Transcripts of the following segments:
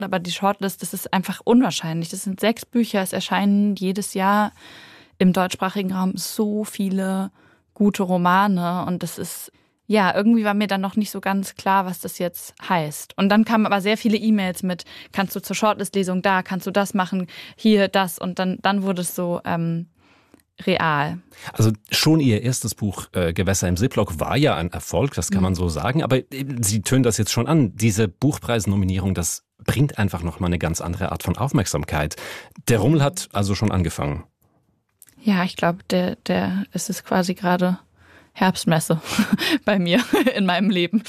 aber die Shortlist, das ist einfach unwahrscheinlich. Das sind 6 Bücher, es erscheinen jedes Jahr im deutschsprachigen Raum so viele gute Romane und das ist, ja, irgendwie war mir dann noch nicht so ganz klar, was das jetzt heißt. Und dann kamen aber sehr viele E-Mails mit, kannst du zur Shortlist-Lesung da, kannst du das machen, hier, das und dann wurde es so real. Also schon Ihr erstes Buch Gewässer im Ziploc war ja ein Erfolg, das kann man so sagen, aber Sie tönen das jetzt schon an, diese Buchpreisnominierung, das bringt einfach nochmal eine ganz andere Art von Aufmerksamkeit. Der Rummel hat also schon angefangen. Ja, ich glaube, es ist quasi gerade Herbstmesse bei mir in meinem Leben.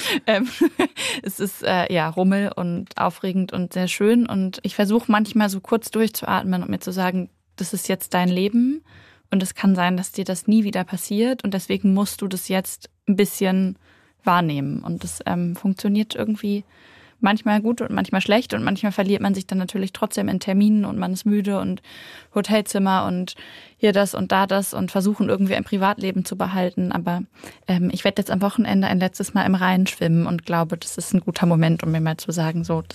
Es ist Rummel und aufregend und sehr schön und ich versuche manchmal so kurz durchzuatmen und mir zu sagen, das ist jetzt dein Leben und es kann sein, dass dir das nie wieder passiert und deswegen musst du das jetzt ein bisschen wahrnehmen und das funktioniert irgendwie manchmal gut und manchmal schlecht und manchmal verliert man sich dann natürlich trotzdem in Terminen und man ist müde und Hotelzimmer und hier das und da das und versuchen irgendwie ein Privatleben zu behalten. Aber ich werde jetzt am Wochenende ein letztes Mal im Rhein schwimmen und glaube, das ist ein guter Moment, um mir mal zu sagen, so,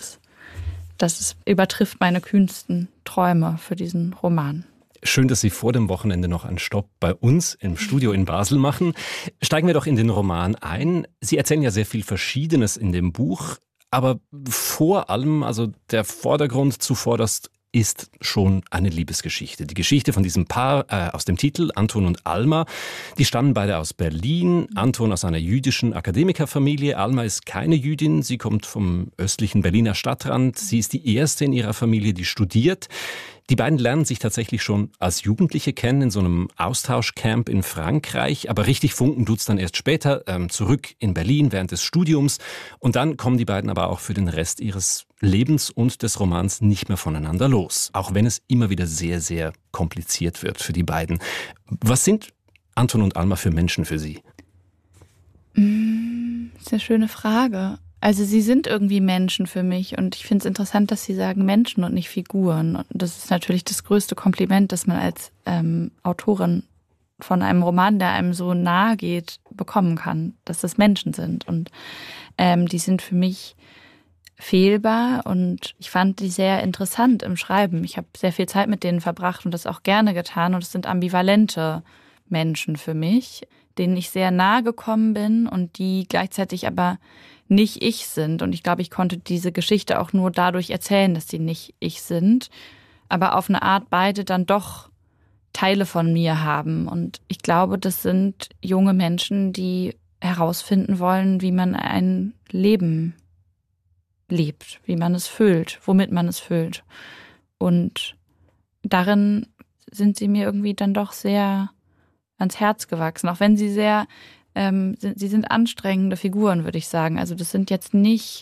das übertrifft meine kühnsten Träume für diesen Roman. Schön, dass Sie vor dem Wochenende noch einen Stopp bei uns im Studio in Basel machen. Steigen wir doch in den Roman ein. Sie erzählen ja sehr viel Verschiedenes in dem Buch. Aber vor allem, also der Vordergrund zuvorderst, ist schon eine Liebesgeschichte. Die Geschichte von diesem Paar aus dem Titel, Anton und Alma. Die stammen beide aus Berlin. Anton aus einer jüdischen Akademikerfamilie. Alma ist keine Jüdin. Sie kommt vom östlichen Berliner Stadtrand. Sie ist die erste in ihrer Familie, die studiert. Die beiden lernen sich tatsächlich schon als Jugendliche kennen in so einem Austauschcamp in Frankreich. Aber richtig funken tut's dann erst später, zurück in Berlin während des Studiums. Und dann kommen die beiden aber auch für den Rest ihres Lebens und des Romans nicht mehr voneinander los. Auch wenn es immer wieder sehr, sehr kompliziert wird für die beiden. Was sind Anton und Alma für Menschen für Sie? Das ist eine schöne Frage. Also sie sind irgendwie Menschen für mich und ich finde es interessant, dass Sie sagen Menschen und nicht Figuren. Und das ist natürlich das größte Kompliment, das man als Autorin von einem Roman, der einem so nahe geht, bekommen kann, dass das Menschen sind. Und die sind für mich fehlbar und ich fand die sehr interessant im Schreiben. Ich habe sehr viel Zeit mit denen verbracht und das auch gerne getan und es sind ambivalente Menschen für mich, denen ich sehr nahe gekommen bin und die gleichzeitig aber nicht ich sind. Und ich glaube, ich konnte diese Geschichte auch nur dadurch erzählen, dass sie nicht ich sind, aber auf eine Art beide dann doch Teile von mir haben. Und ich glaube, das sind junge Menschen, die herausfinden wollen, wie man ein Leben lebt, wie man es füllt, womit man es füllt. Und darin sind sie mir irgendwie dann doch sehr ans Herz gewachsen, auch wenn sie sehr sie sind anstrengende Figuren, würde ich sagen. Also das sind jetzt nicht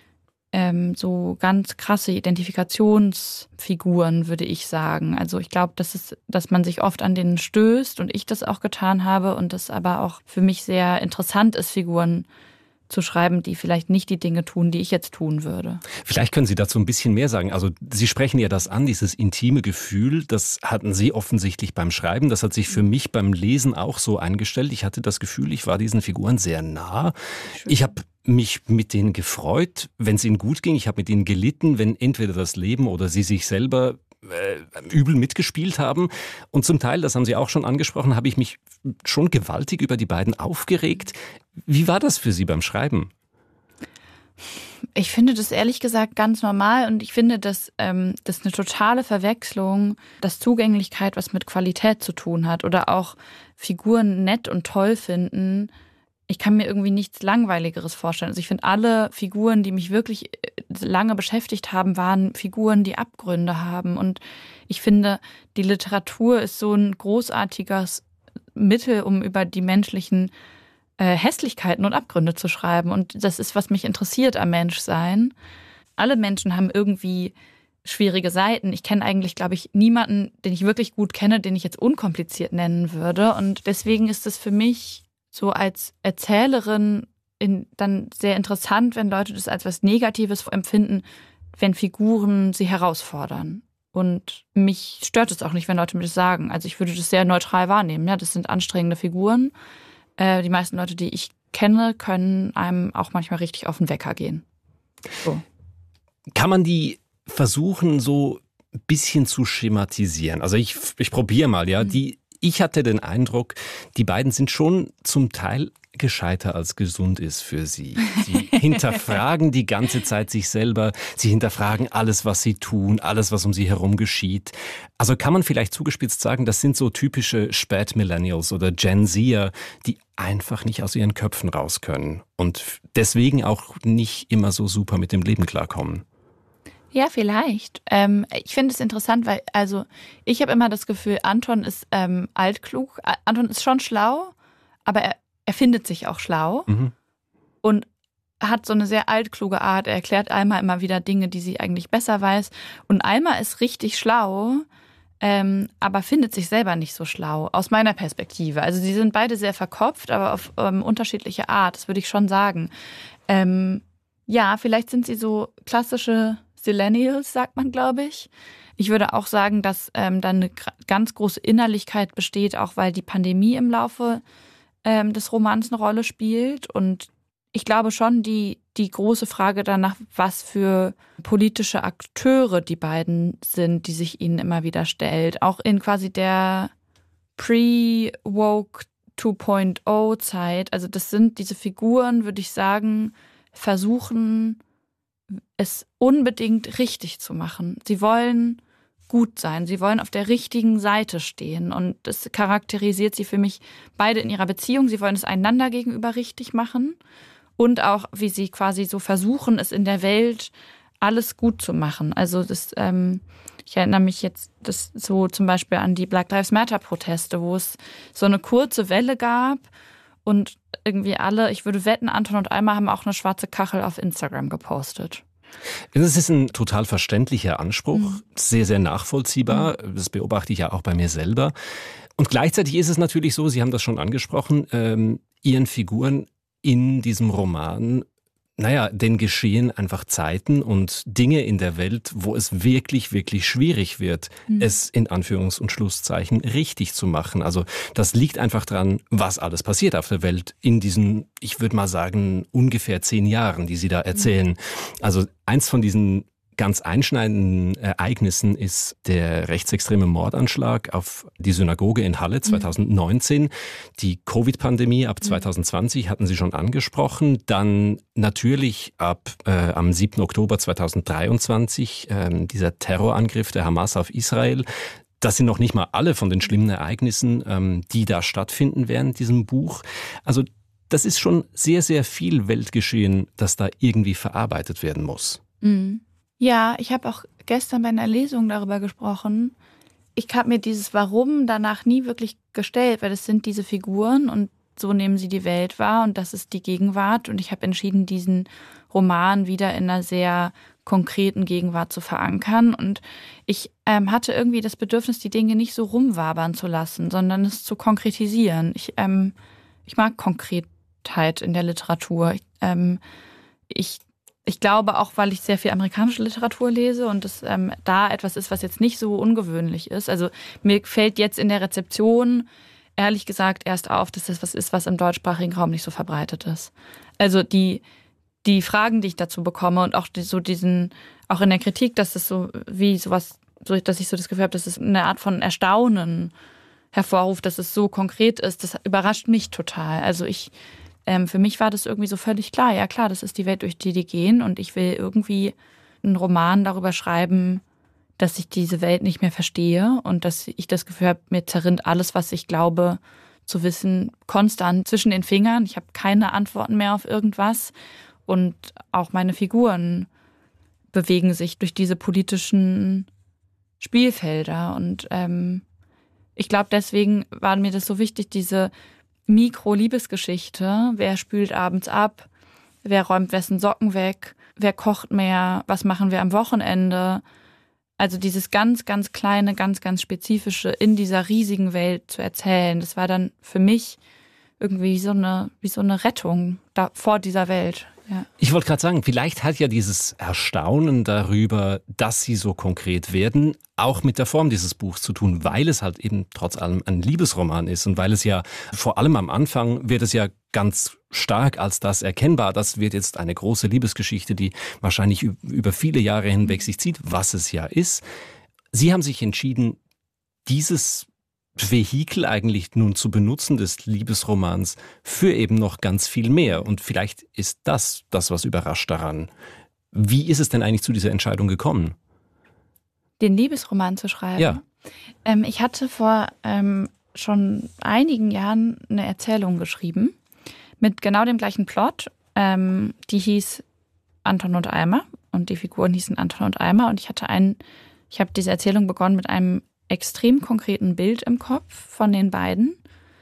so ganz krasse Identifikationsfiguren, würde ich sagen. Also ich glaube, dass man sich oft an denen stößt und ich das auch getan habe und das aber auch für mich sehr interessant ist, Figuren zu schreiben, die vielleicht nicht die Dinge tun, die ich jetzt tun würde. Vielleicht können Sie dazu ein bisschen mehr sagen. Also Sie sprechen ja das an, dieses intime Gefühl, das hatten Sie offensichtlich beim Schreiben. Das hat sich für mich beim Lesen auch so eingestellt. Ich hatte das Gefühl, ich war diesen Figuren sehr nah. Ich habe mich mit denen gefreut, wenn es ihnen gut ging. Ich habe mit ihnen gelitten, wenn entweder das Leben oder sie sich selber übel mitgespielt haben. Und zum Teil, das haben Sie auch schon angesprochen, habe ich mich schon gewaltig über die beiden aufgeregt. Wie war das für Sie beim Schreiben? Ich finde das ehrlich gesagt ganz normal und ich finde, dass das eine totale Verwechslung, dass Zugänglichkeit was mit Qualität zu tun hat oder auch Figuren nett und toll finden. Ich kann mir irgendwie nichts Langweiligeres vorstellen. Also ich finde, alle Figuren, die mich wirklich lange beschäftigt haben, waren Figuren, die Abgründe haben. Und ich finde, die Literatur ist so ein großartiges Mittel, um über die menschlichen Hässlichkeiten und Abgründe zu schreiben. Und das ist, was mich interessiert am Menschsein. Alle Menschen haben irgendwie schwierige Seiten. Ich kenne eigentlich, glaube ich, niemanden, den ich wirklich gut kenne, den ich jetzt unkompliziert nennen würde. Und deswegen ist es für mich so als Erzählerin dann sehr interessant, wenn Leute das als was Negatives empfinden, wenn Figuren sie herausfordern. Und mich stört es auch nicht, wenn Leute mir das sagen. Also ich würde das sehr neutral wahrnehmen. Ja, das sind anstrengende Figuren. Die meisten Leute, die ich kenne, können einem auch manchmal richtig auf den Wecker gehen. So. Kann man die versuchen so ein bisschen zu schematisieren. Also ich probiere mal, ja. Ich hatte den Eindruck, die beiden sind schon zum Teil gescheiter als gesund ist für sie. Sie hinterfragen die ganze Zeit sich selber, sie hinterfragen alles, was sie tun, alles, was um sie herum geschieht. Also kann man vielleicht zugespitzt sagen, das sind so typische Spät-Millennials oder Gen Zer, die einfach nicht aus ihren Köpfen raus können und deswegen auch nicht immer so super mit dem Leben klarkommen. Ja, vielleicht. Ich finde es interessant, weil ich habe immer das Gefühl, Anton ist altklug. Anton ist schon schlau, aber er findet sich auch schlau und hat so eine sehr altkluge Art. Er erklärt Alma immer wieder Dinge, die sie eigentlich besser weiß. Und Alma ist richtig schlau, aber findet sich selber nicht so schlau, aus meiner Perspektive. Also sie sind beide sehr verkopft, aber auf unterschiedliche Art, das würde ich schon sagen. Ja, vielleicht sind sie so klassische Zillennials, sagt man, glaube ich. Ich würde auch sagen, dass da eine ganz große Innerlichkeit besteht, auch weil die Pandemie im Laufe des Romans eine Rolle spielt. Und ich glaube schon, die große Frage danach, was für politische Akteure die beiden sind, die sich ihnen immer wieder stellt. Auch in quasi der Pre-Woke 2.0 Zeit. Also das sind diese Figuren, würde ich sagen, versuchen es unbedingt richtig zu machen. Sie wollen gut sein, sie wollen auf der richtigen Seite stehen und das charakterisiert sie für mich beide in ihrer Beziehung. Sie wollen es einander gegenüber richtig machen und auch, wie sie quasi so versuchen, es in der Welt alles gut zu machen. Also ich erinnere mich jetzt das so zum Beispiel an die Black Lives Matter Proteste, wo es so eine kurze Welle gab und irgendwie alle, ich würde wetten, Anton und Alma haben auch eine schwarze Kachel auf Instagram gepostet. Das ist ein total verständlicher Anspruch, sehr, sehr nachvollziehbar. Das beobachte ich ja auch bei mir selber. Und gleichzeitig ist es natürlich so, Sie haben das schon angesprochen, Ihren Figuren in diesem Roman, den geschehen einfach Zeiten und Dinge in der Welt, wo es wirklich, wirklich schwierig wird, es in Anführungs- und Schlusszeichen richtig zu machen. Also das liegt einfach dran, was alles passiert auf der Welt in diesen, ich würde mal sagen, ungefähr 10 Jahren, die Sie da erzählen. Also eins von diesen ganz einschneidenden Ereignissen ist der rechtsextreme Mordanschlag auf die Synagoge in Halle 2019. Die Covid-Pandemie ab 2020 hatten Sie schon angesprochen. Dann natürlich am 7. Oktober 2023 dieser Terrorangriff der Hamas auf Israel. Das sind noch nicht mal alle von den schlimmen Ereignissen, die da stattfinden während diesem Buch. Also das ist schon sehr, sehr viel Weltgeschehen, das da irgendwie verarbeitet werden muss. Ja, ich habe auch gestern bei einer Lesung darüber gesprochen. Ich habe mir dieses Warum danach nie wirklich gestellt, weil das sind diese Figuren und so nehmen sie die Welt wahr und das ist die Gegenwart. Und ich habe entschieden, diesen Roman wieder in einer sehr konkreten Gegenwart zu verankern. Und ich hatte irgendwie das Bedürfnis, die Dinge nicht so rumwabern zu lassen, sondern es zu konkretisieren. Ich mag Konkretheit in der Literatur. Ich glaube auch, weil ich sehr viel amerikanische Literatur lese und das da etwas ist, was jetzt nicht so ungewöhnlich ist. Also mir fällt jetzt in der Rezeption ehrlich gesagt erst auf, dass das was ist, was im deutschsprachigen Raum nicht so verbreitet ist. Also die Fragen, die ich dazu bekomme und auch auch in der Kritik, dass es so wie sowas, so dass ich so das Gefühl habe, dass es eine Art von Erstaunen hervorruft, dass es so konkret ist, das überrascht mich total. Also für mich war das irgendwie so völlig klar. Ja klar, das ist die Welt, durch die gehen und ich will irgendwie einen Roman darüber schreiben, dass ich diese Welt nicht mehr verstehe und dass ich das Gefühl habe, mir zerrinnt alles, was ich glaube zu wissen, konstant zwischen den Fingern. Ich habe keine Antworten mehr auf irgendwas und auch meine Figuren bewegen sich durch diese politischen Spielfelder und ich glaube, deswegen war mir das so wichtig, diese Mikro-Liebesgeschichte. Wer spült abends ab? Wer räumt wessen Socken weg? Wer kocht mehr? Was machen wir am Wochenende? Also dieses ganz, ganz kleine, ganz, ganz spezifische in dieser riesigen Welt zu erzählen, das war dann für mich irgendwie wie so eine Rettung vor dieser Welt. Ja. Ich wollte gerade sagen, vielleicht hat ja dieses Erstaunen darüber, dass sie so konkret werden, auch mit der Form dieses Buchs zu tun, weil es halt eben trotz allem ein Liebesroman ist und weil es ja vor allem am Anfang wird es ja ganz stark als das erkennbar. Das wird jetzt eine große Liebesgeschichte, die wahrscheinlich über viele Jahre hinweg sich zieht, was es ja ist. Sie haben sich entschieden, dieses Vehikel eigentlich nun zu benutzen des Liebesromans für eben noch ganz viel mehr. Und vielleicht ist das, was überrascht daran. Wie ist es denn eigentlich zu dieser Entscheidung gekommen? Den Liebesroman zu schreiben? Ja. Ich hatte vor schon einigen Jahren eine Erzählung geschrieben mit genau dem gleichen Plot. Die hieß Anton und Alma und die Figuren hießen Anton und Alma. Und ich habe diese Erzählung begonnen mit einem extrem konkreten Bild im Kopf von den beiden.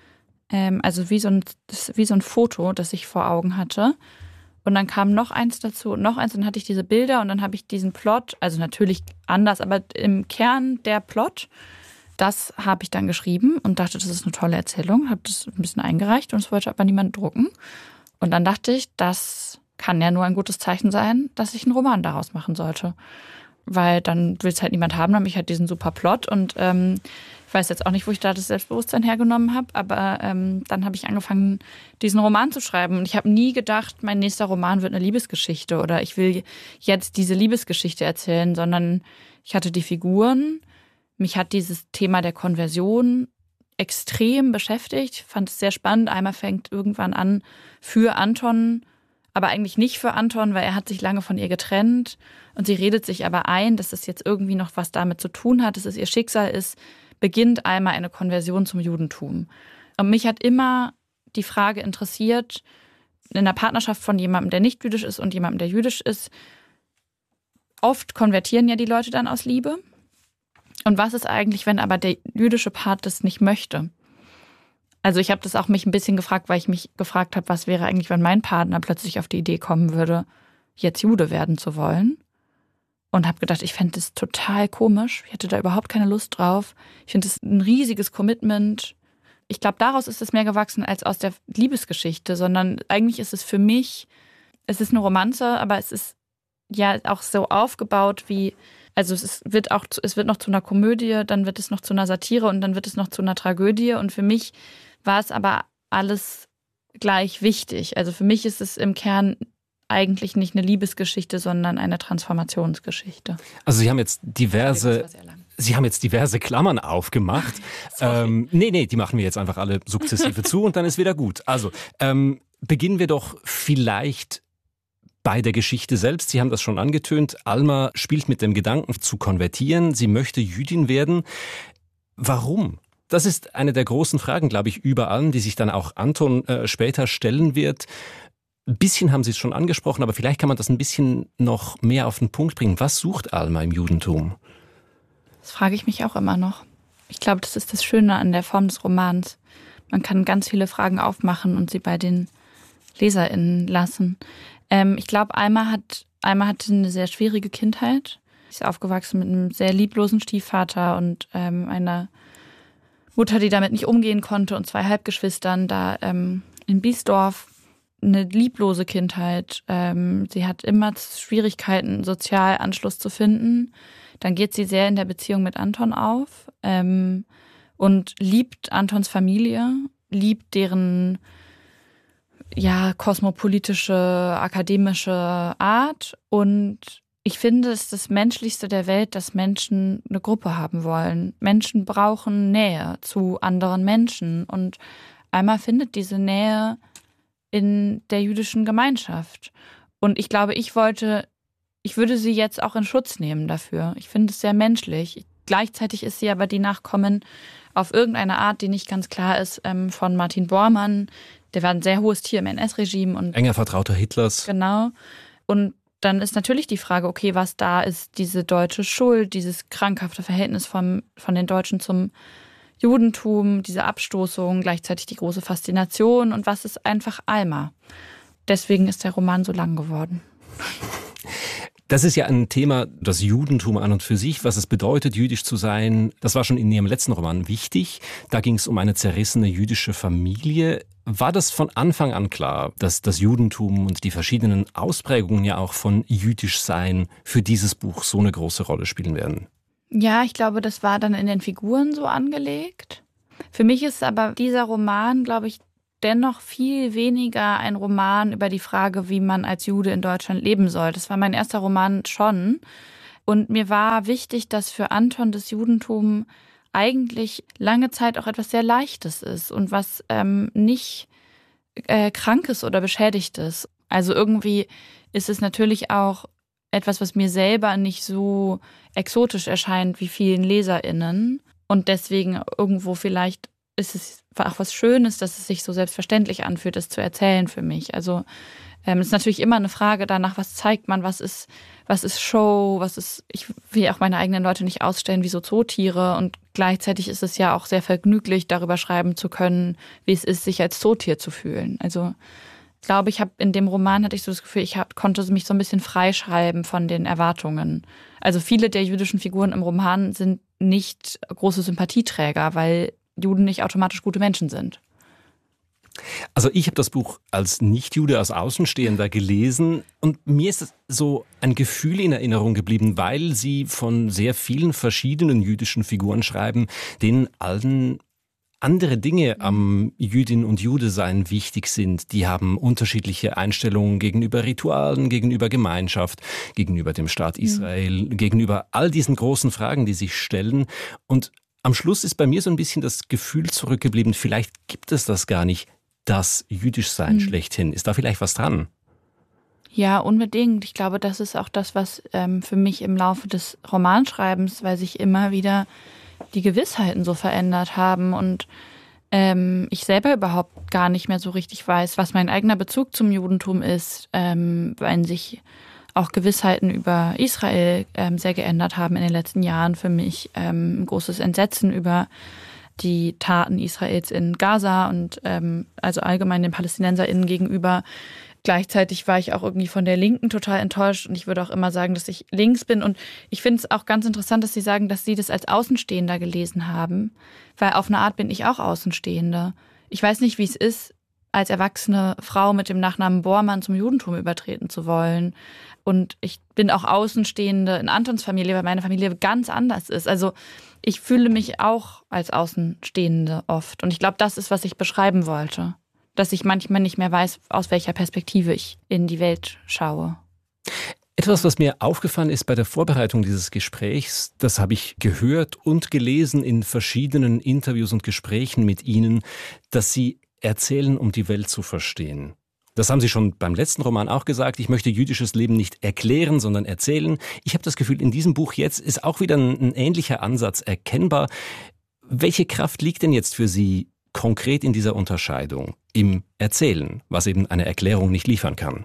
Also wie so ein Foto, das ich vor Augen hatte. Und dann kam noch eins dazu und noch eins. Und dann hatte ich diese Bilder und dann habe ich diesen Plot, also natürlich anders, aber im Kern der Plot, das habe ich dann geschrieben und dachte, das ist eine tolle Erzählung. Habe das ein bisschen eingereicht und es wollte aber niemand drucken. Und dann dachte ich, das kann ja nur ein gutes Zeichen sein, dass ich einen Roman daraus machen sollte. Weil dann will es halt niemand haben, dann habe ich halt diesen super Plot und ich weiß jetzt auch nicht, wo ich da das Selbstbewusstsein hergenommen habe, aber dann habe ich angefangen, diesen Roman zu schreiben und ich habe nie gedacht, mein nächster Roman wird eine Liebesgeschichte oder ich will jetzt diese Liebesgeschichte erzählen, sondern ich hatte die Figuren, mich hat dieses Thema der Konversion extrem beschäftigt, fand es sehr spannend. Einmal fängt irgendwann an für Anton, aber eigentlich nicht für Anton, weil er hat sich lange von ihr getrennt und sie redet sich aber ein, dass es jetzt irgendwie noch was damit zu tun hat, dass es ihr Schicksal ist, beginnt einmal eine Konversion zum Judentum. Und mich hat immer die Frage interessiert, in der Partnerschaft von jemandem, der nicht jüdisch ist und jemandem, der jüdisch ist, oft konvertieren ja die Leute dann aus Liebe. Und was ist eigentlich, wenn aber der jüdische Part das nicht möchte? Also ich habe das auch mich ein bisschen gefragt, weil ich mich gefragt habe, was wäre eigentlich, wenn mein Partner plötzlich auf die Idee kommen würde, jetzt Jude werden zu wollen. Und habe gedacht, ich fände das total komisch. Ich hätte da überhaupt keine Lust drauf. Ich finde das ein riesiges Commitment. Ich glaube, daraus ist es mehr gewachsen als aus der Liebesgeschichte, sondern eigentlich ist es für mich, es ist eine Romanze, aber es ist ja auch so aufgebaut wie, also es wird noch zu einer Komödie, dann wird es noch zu einer Satire und dann wird es noch zu einer Tragödie. Und für mich war es aber alles gleich wichtig. Also für mich ist es im Kern eigentlich nicht eine Liebesgeschichte, sondern eine Transformationsgeschichte. Also Sie haben jetzt diverse Klammern aufgemacht. Nee, die machen wir jetzt einfach alle sukzessive zu und dann ist wieder gut. Also beginnen wir doch vielleicht bei der Geschichte selbst. Sie haben das schon angetönt. Alma spielt mit dem Gedanken zu konvertieren. Sie möchte Jüdin werden. Warum? Das ist eine der großen Fragen, glaube ich, über allem, die sich dann auch Anton später stellen wird. Ein bisschen haben Sie es schon angesprochen, aber vielleicht kann man das ein bisschen noch mehr auf den Punkt bringen. Was sucht Alma im Judentum? Das frage ich mich auch immer noch. Ich glaube, das ist das Schöne an der Form des Romans. Man kann ganz viele Fragen aufmachen und sie bei den LeserInnen lassen. Ich glaube, Alma hatte eine sehr schwierige Kindheit. Sie ist aufgewachsen mit einem sehr lieblosen Stiefvater und einer Mutter, die damit nicht umgehen konnte und 2 Halbgeschwistern da in Biesdorf. Eine lieblose Kindheit. Sie hat immer Schwierigkeiten, sozial Anschluss zu finden. Dann geht sie sehr in der Beziehung mit Anton auf und liebt Antons Familie, liebt deren kosmopolitische, akademische Art. Und ich finde, es ist das Menschlichste der Welt, dass Menschen eine Gruppe haben wollen. Menschen brauchen Nähe zu anderen Menschen. Und Alma findet diese Nähe in der jüdischen Gemeinschaft. Und ich glaube, ich würde sie jetzt auch in Schutz nehmen dafür. Ich finde es sehr menschlich. Gleichzeitig ist sie aber die Nachkommen auf irgendeine Art, die nicht ganz klar ist, von Martin Bormann. Der war ein sehr hohes Tier im NS-Regime. Und enger Vertrauter Hitlers. Genau. Und dann ist natürlich die Frage, okay, was da ist, diese deutsche Schuld, dieses krankhafte Verhältnis von den Deutschen zum Judentum, diese Abstoßung, gleichzeitig die große Faszination und was ist einfach Alma. Deswegen ist der Roman so lang geworden. Das ist ja ein Thema, das Judentum an und für sich, was es bedeutet, jüdisch zu sein. Das war schon in Ihrem letzten Roman wichtig. Da ging es um eine zerrissene jüdische Familie. War das von Anfang an klar, dass das Judentum und die verschiedenen Ausprägungen ja auch von jüdisch sein für dieses Buch so eine große Rolle spielen werden? Ja, ich glaube, das war dann in den Figuren so angelegt. Für mich ist aber dieser Roman, glaube ich, dennoch viel weniger ein Roman über die Frage, wie man als Jude in Deutschland leben soll. Das war mein erster Roman schon. Und mir war wichtig, dass für Anton das Judentum eigentlich lange Zeit auch etwas sehr Leichtes ist und was nicht Krankes oder Beschädigtes. Also irgendwie ist es natürlich auch etwas, was mir selber nicht so exotisch erscheint wie vielen LeserInnen. Und deswegen irgendwo vielleicht ist es auch was Schönes, dass es sich so selbstverständlich anfühlt, es zu erzählen für mich. Also es ist natürlich immer eine Frage danach, was zeigt man, was ist Show, ich will auch meine eigenen Leute nicht ausstellen wie so Zootiere und gleichzeitig ist es ja auch sehr vergnüglich, darüber schreiben zu können, wie es ist, sich als Zootier zu fühlen. Also ich glaube, in dem Roman hatte ich so das Gefühl, konnte mich so ein bisschen freischreiben von den Erwartungen. Also viele der jüdischen Figuren im Roman sind nicht große Sympathieträger, weil Juden nicht automatisch gute Menschen sind. Also ich habe das Buch als Nicht-Jude, als Außenstehender gelesen und mir ist so ein Gefühl in Erinnerung geblieben, weil Sie von sehr vielen verschiedenen jüdischen Figuren schreiben, denen allen andere Dinge am Jüdin und Jude-Sein wichtig sind. Die haben unterschiedliche Einstellungen gegenüber Ritualen, gegenüber Gemeinschaft, gegenüber dem Staat Israel, gegenüber all diesen großen Fragen, die sich stellen. Und am Schluss ist bei mir so ein bisschen das Gefühl zurückgeblieben, vielleicht gibt es das gar nicht, das Jüdischsein schlechthin. Ist da vielleicht was dran? Ja, unbedingt. Ich glaube, das ist auch das, was für mich im Laufe des Romanschreibens, weil sich immer wieder die Gewissheiten so verändert haben und ich selber überhaupt gar nicht mehr so richtig weiß, was mein eigener Bezug zum Judentum ist, weil sich auch Gewissheiten über Israel sehr geändert haben in den letzten Jahren. Für mich ein großes Entsetzen über die Taten Israels in Gaza und also allgemein den PalästinenserInnen gegenüber. Gleichzeitig war ich auch irgendwie von der Linken total enttäuscht und ich würde auch immer sagen, dass ich links bin. Und ich finde es auch ganz interessant, dass Sie sagen, dass Sie das als Außenstehender gelesen haben, weil auf eine Art bin ich auch Außenstehende. Ich weiß nicht, wie es ist, als erwachsene Frau mit dem Nachnamen Bormann zum Judentum übertreten zu wollen. Und ich bin auch Außenstehende in Antons Familie, weil meine Familie ganz anders ist. Also ich fühle mich auch als Außenstehende oft. Und ich glaube, das ist, was ich beschreiben wollte. Dass ich manchmal nicht mehr weiß, aus welcher Perspektive ich in die Welt schaue. Etwas, was mir aufgefallen ist bei der Vorbereitung dieses Gesprächs, das habe ich gehört und gelesen in verschiedenen Interviews und Gesprächen mit Ihnen, dass Sie erzählen, um die Welt zu verstehen. Das haben Sie schon beim letzten Roman auch gesagt. Ich möchte jüdisches Leben nicht erklären, sondern erzählen. Ich habe das Gefühl, in diesem Buch jetzt ist auch wieder ein ähnlicher Ansatz erkennbar. Welche Kraft liegt denn jetzt für Sie konkret in dieser Unterscheidung im Erzählen, was eben eine Erklärung nicht liefern kann?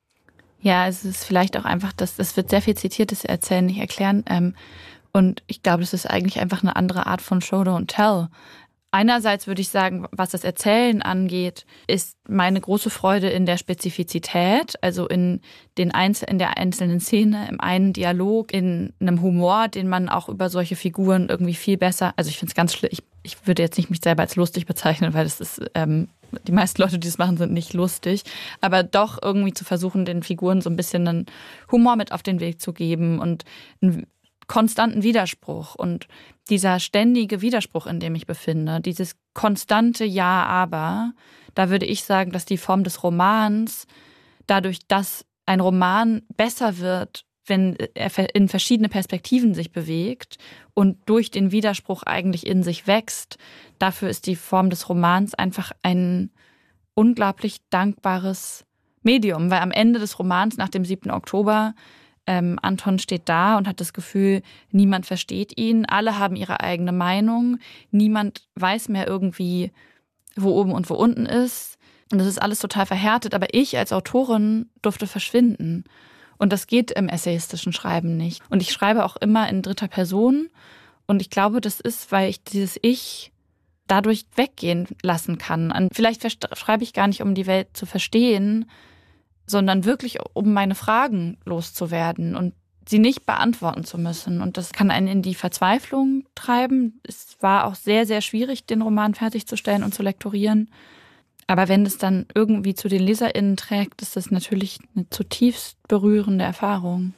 Ja, es ist vielleicht auch einfach, das wird sehr viel zitiert, das Erzählen, nicht erklären. Und ich glaube, das ist eigentlich einfach eine andere Art von Show, Don't Tell. Einerseits würde ich sagen, was das Erzählen angeht, ist meine große Freude in der Spezifizität, also in der einzelnen Szene, im einen Dialog, in einem Humor, den man auch über solche Figuren irgendwie viel besser, also ich finde es ganz schlimm, ich würde jetzt nicht mich selber als lustig bezeichnen, weil das ist, die meisten Leute, die das machen, sind nicht lustig, aber doch irgendwie zu versuchen, den Figuren so ein bisschen einen Humor mit auf den Weg zu geben und einen konstanten Widerspruch und dieser ständige Widerspruch, in dem ich befinde, dieses konstante Ja, aber, da würde ich sagen, dass die Form des Romans dadurch, dass ein Roman besser wird, wenn er in verschiedene Perspektiven sich bewegt und durch den Widerspruch eigentlich in sich wächst, dafür ist die Form des Romans einfach ein unglaublich dankbares Medium, weil am Ende des Romans nach dem 7. Oktober Anton steht da und hat das Gefühl, niemand versteht ihn, alle haben ihre eigene Meinung, niemand weiß mehr irgendwie, wo oben und wo unten ist. Und das ist alles total verhärtet, aber ich als Autorin durfte verschwinden. Und das geht im essayistischen Schreiben nicht. Und ich schreibe auch immer in dritter Person. Und ich glaube, das ist, weil ich dieses Ich dadurch weggehen lassen kann. Und vielleicht schreibe ich gar nicht, um die Welt zu verstehen, sondern wirklich, um meine Fragen loszuwerden und sie nicht beantworten zu müssen. Und das kann einen in die Verzweiflung treiben. Es war auch sehr, sehr schwierig, den Roman fertigzustellen und zu lektorieren. Aber wenn es dann irgendwie zu den LeserInnen trägt, ist das natürlich eine zutiefst berührende Erfahrung.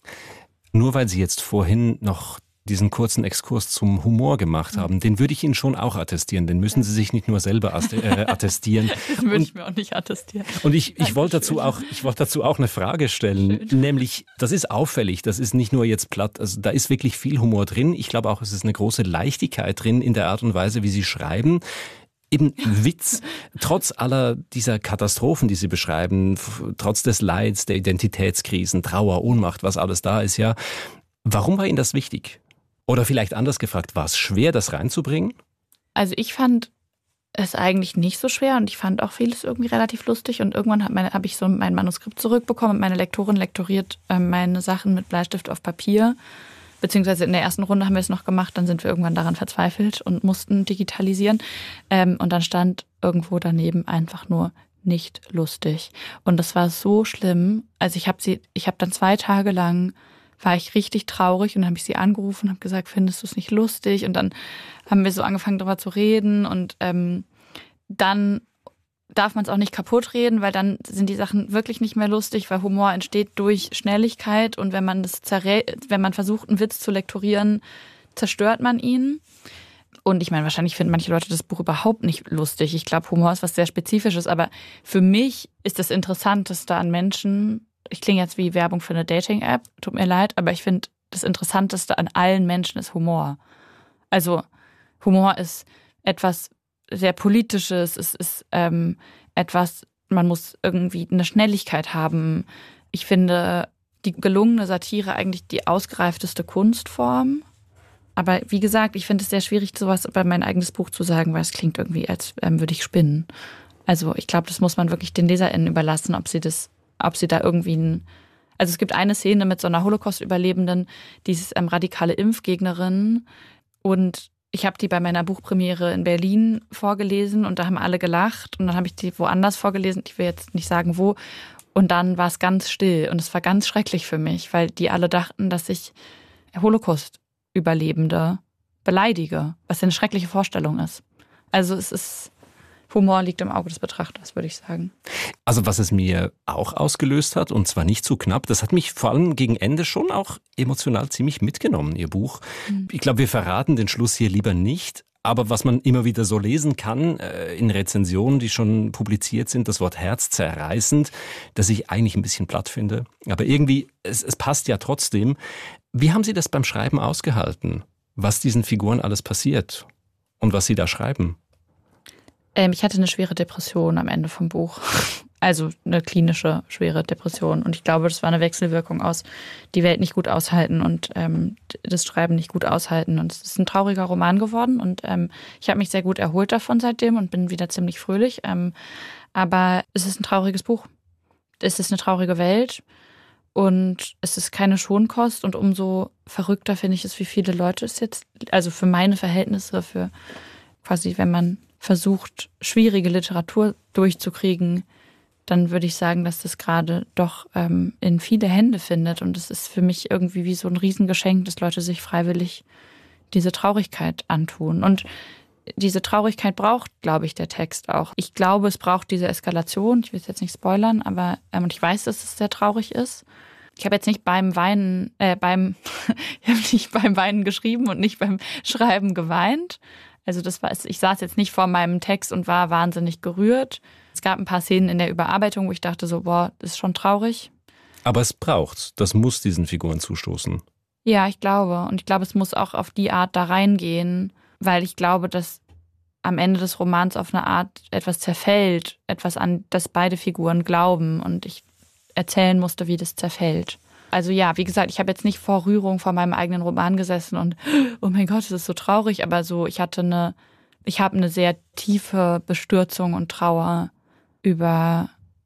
Nur weil Sie jetzt vorhin noch diesen kurzen Exkurs zum Humor gemacht haben, den würde ich Ihnen schon auch attestieren. Den müssen Sie sich nicht nur selber attestieren. Das würde ich mir auch nicht attestieren. Und ich wollte dazu auch eine Frage stellen, nämlich, das ist auffällig, das ist nicht nur jetzt platt, also da ist wirklich viel Humor drin. Ich glaube auch, es ist eine große Leichtigkeit drin in der Art und Weise, wie Sie schreiben. Eben Witz, trotz aller dieser Katastrophen, die Sie beschreiben, trotz des Leids, der Identitätskrisen, Trauer, Ohnmacht, was alles da ist, ja. Warum war Ihnen das wichtig? Oder vielleicht anders gefragt, war es schwer, das reinzubringen? Also ich fand es eigentlich nicht so schwer und ich fand auch vieles irgendwie relativ lustig und irgendwann habe ich so mein Manuskript zurückbekommen und meine Lektorin lektoriert meine Sachen mit Bleistift auf Papier. Beziehungsweise in der ersten Runde haben wir es noch gemacht, dann sind wir irgendwann daran verzweifelt und mussten digitalisieren. Und dann stand irgendwo daneben einfach nur nicht lustig. Und das war so schlimm. Also ich habe dann 2 Tage lang, war ich richtig traurig und dann habe ich sie angerufen und habe gesagt, findest du es nicht lustig? Und dann haben wir so angefangen, darüber zu reden und dann darf man es auch nicht kaputt reden, weil dann sind die Sachen wirklich nicht mehr lustig, weil Humor entsteht durch Schnelligkeit und wenn man wenn man versucht, einen Witz zu lektorieren, zerstört man ihn. Und ich meine, wahrscheinlich finden manche Leute das Buch überhaupt nicht lustig. Ich glaube, Humor ist was sehr Spezifisches, aber für mich ist das Interessanteste an Menschen, ich klinge jetzt wie Werbung für eine Dating-App, tut mir leid, aber ich finde, das Interessanteste an allen Menschen ist Humor. Also Humor ist etwas sehr Politisches, es ist etwas, man muss irgendwie eine Schnelligkeit haben. Ich finde die gelungene Satire eigentlich die ausgereifteste Kunstform. Aber wie gesagt, ich finde es sehr schwierig, sowas über mein eigenes Buch zu sagen, weil es klingt irgendwie, als würde ich spinnen. Also ich glaube, das muss man wirklich den LeserInnen überlassen, ob sie da irgendwie also es gibt eine Szene mit so einer Holocaust-Überlebenden, die ist radikale Impfgegnerin und ich habe die bei meiner Buchpremiere in Berlin vorgelesen und da haben alle gelacht und dann habe ich die woanders vorgelesen, ich will jetzt nicht sagen wo, und dann war es ganz still und es war ganz schrecklich für mich, weil die alle dachten, dass ich Holocaust-Überlebende beleidige, was ja eine schreckliche Vorstellung ist. Also Humor liegt im Auge des Betrachters, würde ich sagen. Also was es mir auch ausgelöst hat, und zwar nicht zu knapp, das hat mich vor allem gegen Ende schon auch emotional ziemlich mitgenommen, Ihr Buch. Ich glaube, wir verraten den Schluss hier lieber nicht, aber was man immer wieder so lesen kann in Rezensionen, die schon publiziert sind, das Wort herzzerreißend, das ich eigentlich ein bisschen platt finde. Aber irgendwie, es passt ja trotzdem. Wie haben Sie das beim Schreiben ausgehalten? Was diesen Figuren alles passiert und was Sie da schreiben? Ich hatte eine schwere Depression am Ende vom Buch. Also eine klinische, schwere Depression. Und ich glaube, das war eine Wechselwirkung aus die Welt nicht gut aushalten und das Schreiben nicht gut aushalten. Und es ist ein trauriger Roman geworden. Und ich habe mich sehr gut erholt davon seitdem und bin wieder ziemlich fröhlich. Aber es ist ein trauriges Buch. Es ist eine traurige Welt. Und es ist keine Schonkost. Und umso verrückter finde ich es, wie viele Leute es jetzt, also für meine Verhältnisse, für quasi, wenn man versucht, schwierige Literatur durchzukriegen, dann würde ich sagen, dass das gerade doch in viele Hände findet. Und es ist für mich irgendwie wie so ein Riesengeschenk, dass Leute sich freiwillig diese Traurigkeit antun. Und diese Traurigkeit braucht, glaube ich, der Text auch. Ich glaube, es braucht diese Eskalation. Ich will es jetzt nicht spoilern, aber und ich weiß, dass es sehr traurig ist. Ich habe jetzt nicht beim Weinen, ich habe nicht beim Weinen geschrieben und nicht beim Schreiben geweint. Also ich saß jetzt nicht vor meinem Text und war wahnsinnig gerührt. Es gab ein paar Szenen in der Überarbeitung, wo ich dachte so, boah, das ist schon traurig. Aber es braucht's. Das muss diesen Figuren zustoßen. Ja, ich glaube. Und ich glaube, es muss auch auf die Art da reingehen, weil ich glaube, dass am Ende des Romans auf eine Art etwas zerfällt, etwas, an das beide Figuren glauben und ich erzählen musste, wie das zerfällt. Also ja, wie gesagt, ich habe jetzt nicht vor Rührung vor meinem eigenen Roman gesessen und oh mein Gott, es ist so traurig, aber so, ich habe eine sehr tiefe Bestürzung und Trauer über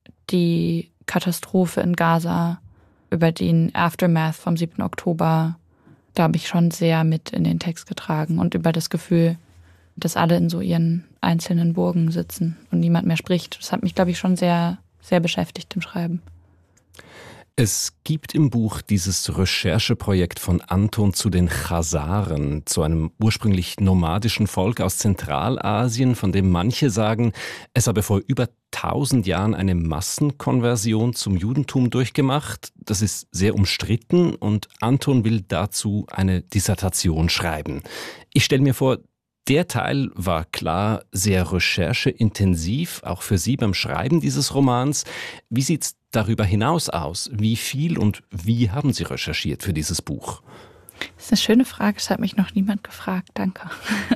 die Katastrophe in Gaza, über den Aftermath vom 7. Oktober. Da habe ich schon sehr mit in den Text getragen und über das Gefühl, dass alle in so ihren einzelnen Burgen sitzen und niemand mehr spricht. Das hat mich, glaube ich, schon sehr, sehr beschäftigt im Schreiben. Es gibt im Buch dieses Rechercheprojekt von Anton zu den Chasaren, zu einem ursprünglich nomadischen Volk aus Zentralasien, von dem manche sagen, es habe vor über 1000 Jahren eine Massenkonversion zum Judentum durchgemacht. Das ist sehr umstritten und Anton will dazu eine Dissertation schreiben. Ich stelle mir vor, der Teil war klar sehr rechercheintensiv, auch für Sie beim Schreiben dieses Romans. Wie sieht's darüber hinaus aus? Wie viel und wie haben Sie recherchiert für dieses Buch? Das ist eine schöne Frage, das hat mich noch niemand gefragt, danke.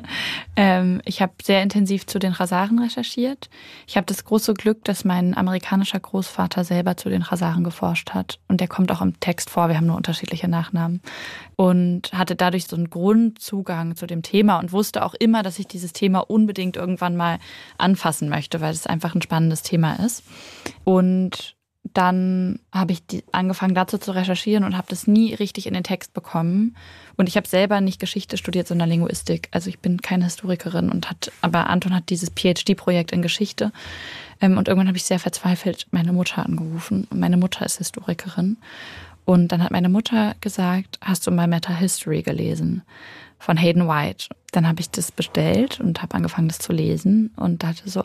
Ich habe sehr intensiv zu den Chasaren recherchiert. Ich habe das große Glück, dass mein amerikanischer Großvater selber zu den Chasaren geforscht hat. Und der kommt auch im Text vor, wir haben nur unterschiedliche Nachnamen. Und hatte dadurch so einen Grundzugang zu dem Thema und wusste auch immer, dass ich dieses Thema unbedingt irgendwann mal anfassen möchte, weil es einfach ein spannendes Thema ist. Und dann habe ich angefangen dazu zu recherchieren und habe das nie richtig in den Text bekommen. Und ich habe selber nicht Geschichte studiert, sondern Linguistik. Also ich bin keine Historikerin aber Anton hat dieses PhD-Projekt in Geschichte. Und irgendwann habe ich sehr verzweifelt meine Mutter angerufen. Und meine Mutter ist Historikerin. Und dann hat meine Mutter gesagt, hast du mal Meta History gelesen von Hayden White? Dann habe ich das bestellt und habe angefangen, das zu lesen und dachte so,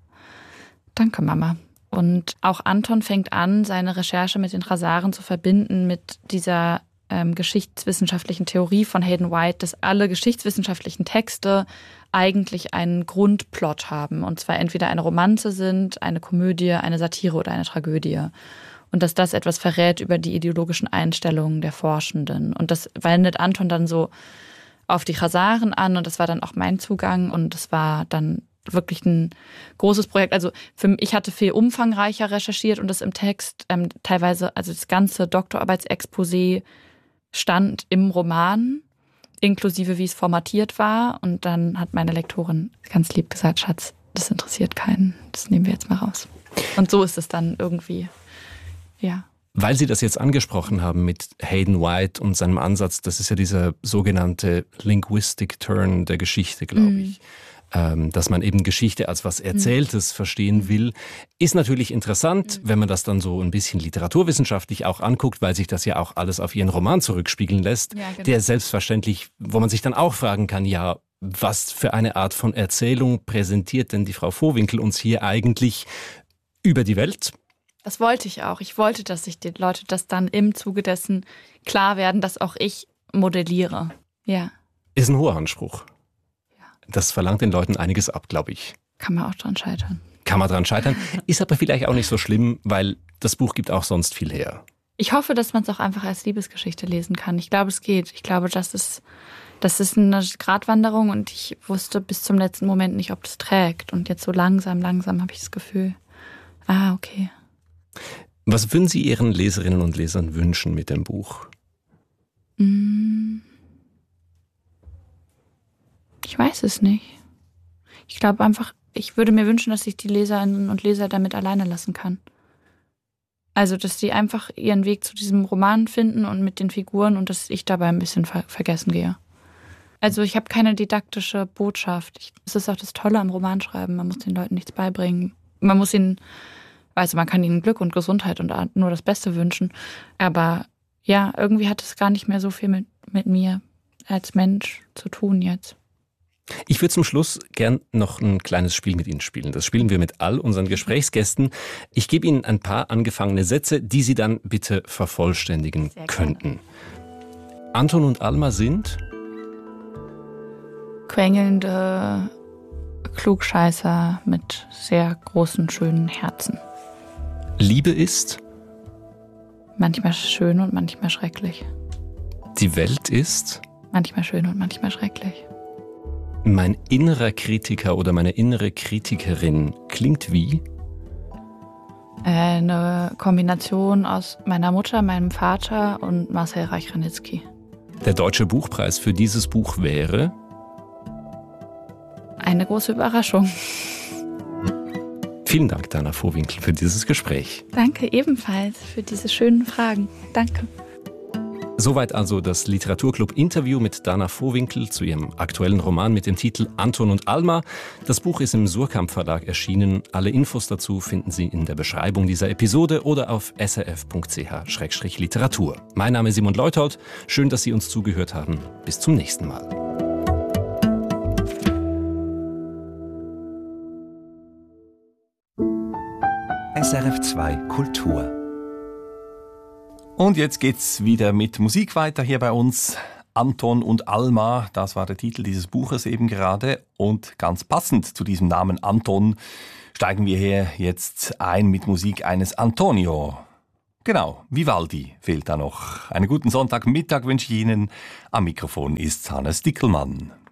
danke Mama. Und auch Anton fängt an, seine Recherche mit den Chasaren zu verbinden mit dieser geschichtswissenschaftlichen Theorie von Hayden White, dass alle geschichtswissenschaftlichen Texte eigentlich einen Grundplot haben. Und zwar entweder eine Romanze sind, eine Komödie, eine Satire oder eine Tragödie. Und dass das etwas verrät über die ideologischen Einstellungen der Forschenden. Und das wendet Anton dann so auf die Chasaren an. Und das war dann auch mein Zugang. Und das war dann wirklich ein großes Projekt. Also ich hatte viel umfangreicher recherchiert und das im Text teilweise, also das ganze Doktorarbeitsexposé stand im Roman, inklusive wie es formatiert war. Und dann hat meine Lektorin ganz lieb gesagt, Schatz, das interessiert keinen, das nehmen wir jetzt mal raus. Und so ist es dann irgendwie, ja. Weil Sie das jetzt angesprochen haben mit Hayden White und seinem Ansatz, das ist ja dieser sogenannte Linguistic Turn der Geschichte, glaube ich. Dass man eben Geschichte als was Erzähltes verstehen will, ist natürlich interessant, wenn man das dann so ein bisschen literaturwissenschaftlich auch anguckt, weil sich das ja auch alles auf Ihren Roman zurückspiegeln lässt, ja, genau. Der selbstverständlich, wo man sich dann auch fragen kann, ja, was für eine Art von Erzählung präsentiert denn die Frau Vohwinkel uns hier eigentlich über die Welt? Das wollte ich auch. Ich wollte, dass sich die Leute das dann im Zuge dessen klar werden, dass auch ich modelliere. Ja. Ist ein hoher Anspruch. Das verlangt den Leuten einiges ab, glaube ich. Kann man auch dran scheitern. Kann man dran scheitern. Ist aber vielleicht auch nicht so schlimm, weil das Buch gibt auch sonst viel her. Ich hoffe, dass man es auch einfach als Liebesgeschichte lesen kann. Ich glaube, es geht. Ich glaube, das ist eine Gratwanderung und ich wusste bis zum letzten Moment nicht, ob das trägt. Und jetzt so langsam habe ich das Gefühl, okay. Was würden Sie Ihren Leserinnen und Lesern wünschen mit dem Buch? Ich weiß es nicht. Ich glaube einfach, ich würde mir wünschen, dass ich die Leserinnen und Leser damit alleine lassen kann. Also, dass die einfach ihren Weg zu diesem Roman finden und mit den Figuren und dass ich dabei ein bisschen vergessen gehe. Also, ich habe keine didaktische Botschaft. Das ist auch das Tolle am Romanschreiben. Man muss den Leuten nichts beibringen. Man kann ihnen Glück und Gesundheit und nur das Beste wünschen. Aber ja, irgendwie hat es gar nicht mehr so viel mit mir als Mensch zu tun jetzt. Ich würde zum Schluss gern noch ein kleines Spiel mit Ihnen spielen. Das spielen wir mit all unseren Gesprächsgästen. Ich gebe Ihnen ein paar angefangene Sätze, die Sie dann bitte vervollständigen könnten. Anton und Alma sind? Quengelnde Klugscheißer mit sehr großen, schönen Herzen. Liebe ist? Manchmal schön und manchmal schrecklich. Die Welt ist? Manchmal schön und manchmal schrecklich. Mein innerer Kritiker oder meine innere Kritikerin klingt wie? Eine Kombination aus meiner Mutter, meinem Vater und Marcel Reich-Ranitzky. Der Deutsche Buchpreis für dieses Buch wäre? Eine große Überraschung. Vielen Dank, Dana Vohwinkel, für dieses Gespräch. Danke ebenfalls für diese schönen Fragen. Danke. Soweit also das Literaturclub-Interview mit Dana Vohwinkel zu ihrem aktuellen Roman mit dem Titel Anton und Alma. Das Buch ist im Surkamp Verlag erschienen. Alle Infos dazu finden Sie in der Beschreibung dieser Episode oder auf srf.ch/literatur. Mein Name ist Simon Leuthold. Schön, dass Sie uns zugehört haben. Bis zum nächsten Mal. SRF 2 Kultur. Und jetzt geht's wieder mit Musik weiter hier bei uns. Anton und Alma, das war der Titel dieses Buches eben gerade. Und ganz passend zu diesem Namen Anton steigen wir hier jetzt ein mit Musik eines Antonio. Genau, Vivaldi fehlt da noch. Einen guten Sonntagmittag wünsche ich Ihnen. Am Mikrofon ist Hannes Dickelmann.